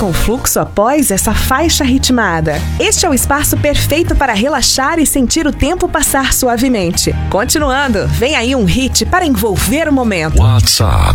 com fluxo após essa faixa ritmada. Este é o espaço perfeito para relaxar e sentir o tempo passar suavemente. Continuando, vem aí um hit para envolver o momento. WhatsApp